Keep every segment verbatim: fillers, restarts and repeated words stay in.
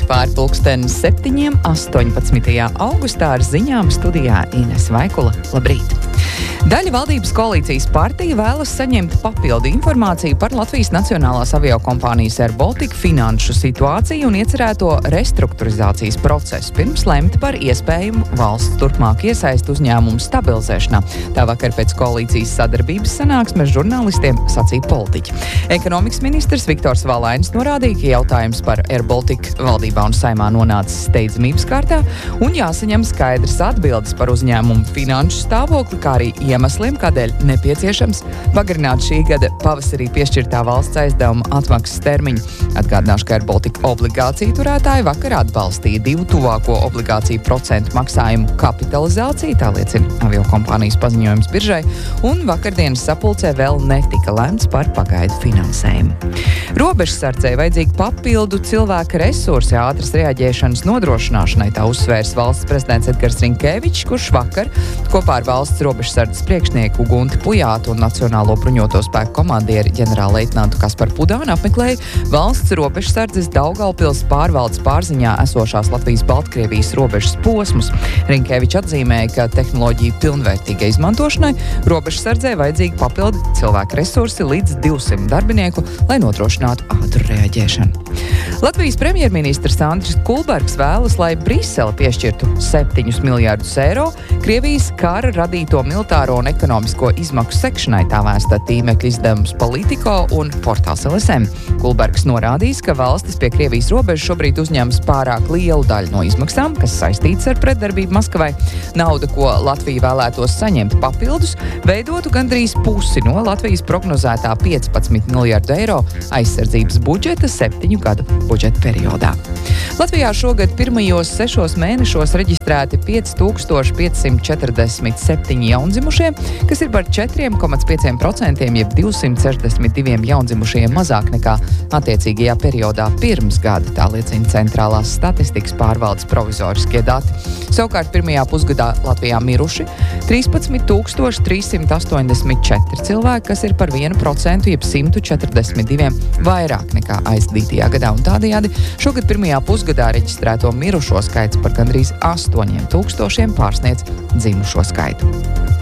pāri pulksten septiņiem, astoņpadsmitajā augustā ar ziņām studijā Ines Vaikula. Labrīt! Daļa valdības koalīcijas partija vēlas saņemt papildu informāciju par Latvijas Nacionālās aviokompānijas Air Baltica finanšu situāciju un iecerēto restrukturizācijas procesu, pirms lemt par iespējumu valsts turpmāk iesaist uzņēmumu stabilizēšanā. Tā vakar pēc koalīcijas sadarbības sanāksmes žurnālistiem sacīja politiķi. Ekonomikas ministrs Viktors Valainis norādīja, ka jautājums par Air Baltica valdībā un saimā nonācis steidzamības kārtā un jāsaņem skaidrs atbildes par uzņēmumu finanšu stāvokli, kā arī iemesliem, kādēļ nepieciešams pagarināt šī gada pavasarī piešķirtā valsts aizdevuma atmaksas termiņu. Atgādināšu, ka Air Baltica obligāciju turētāji vakar atbalstīja divu tuvāko obligāciju procentu maksājumu kapitalizāciju, tā liecina aviokompānijas paziņojums biržai, un vakardienas sapulcē vēl netika lemts par pagaidu finansējumu. Robežsardzei vajadzīgi papildu cilvēka resursi ātras reaģēšanas nodrošināšanai, tā uzsvērs valsts prezidents Edgars Rinkēvičs, kurš vakar kopā ar valsts robežsardzes priekšnieku Gunti Pujātu un Nacionālo bruņoto spēku komandieri ģenerālleitnantu Kasparu Pudānu apmeklēja valsts robežsardzes Daugavpils pārvaldes pārziņā esošās Latvijas-Baltkrievijas robežas posmus. Rinkēvičs atzīmēja, ka tehnoloģiju pilnvērtīgai izmantošanai robežsardzē vajadzīgi papildi cilvēku resursi līdz divsimt darbinieku, lai nodrošinātu ātru reaģēšanu. Latvijas premjerministrs Andris Kulbergs vēlas, lai Brisele piešķirtu septiņus miljardus eiro Krievijas kara radīto militāro un ekonomisko izmaksu sekšanai, tā vēsta tīmekļa izdevums Politico un portāls L S M. Kulbergs norādījis, ka valstis pie Krievijas robežas šobrīd uzņemas pārāk lielu daļu no izmaksām, kas saistītas ar pretdarbību Maskavai. Nauda, ko Latvija vēlētos saņemt papildus, veidotu gandrīz pusi no Latvijas prognozētā piecpadsmit miljardu eiro aizsardzības budžeta septiņu gadu budžeta periodā. Latvijā šogad pirmajos sešos mēnešos reģistrēti pieci tūkstoši piecsimt četrdesmit septiņi jaundzimušie, kas ir par četri komats pieci procenti, jeb divsimt sešdesmit divi jaundzimušie mazāk nekā attiecīgajā periodā pirms gada, tā liecina Centrālās statistikas pārvaldes provizoriskie dati. Savukārt pirmajā pusgadā Latvijā miruši trīspadsmit tūkstoši trīs simti astoņdesmit četri cilvēki, kas ir par vienu procentu, jeb simt četrdesmit divi vairāk nekā aizdītajā gadā, un tādējādi šogad pirmajā pusgadā reģistrēto mirušo skaits par gandrīz astoņiem tūkstošiem pārsniedz dzimušo skaitu.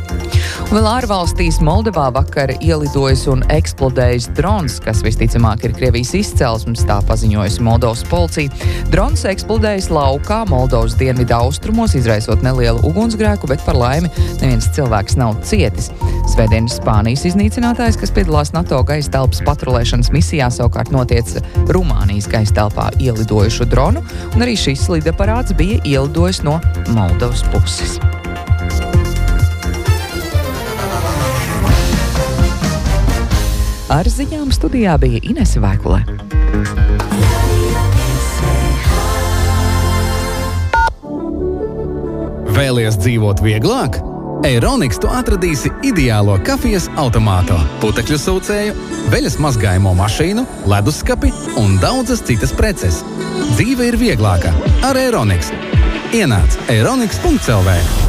Vēl ārvalstīs Moldovā vakar ielidojis un eksplodējis drons, kas visticamāk ir Krievijas izcelsmes, tā paziņojusi Moldovas policija. Drons eksplodējis laukā Moldovas dienvidu austrumos, izraisot nelielu ugunsgrēku, bet par laimi neviens cilvēks nav cietis. Svētdienas Spānijas iznīcinātājs, kas piedalās NATO gaistelpas patrulēšanas misijā, savukārt notieca Rumānijas gaistelpā ielidojušu dronu, un arī šis lidaparāts bija ielidojis no Moldovas puses. Ar ziņām studijā bija Inese Vaikule. Vēlies dzīvot vieglāk? Aeronix tu atradīsi ideālo kafijas automātu, putekļu sūcēju, veļas mazgājamo mašīnu, leduskapi un daudzas citas preces. Dzīve ir vieglāka ar Aeronix. Ienāc aeronix punkts L V.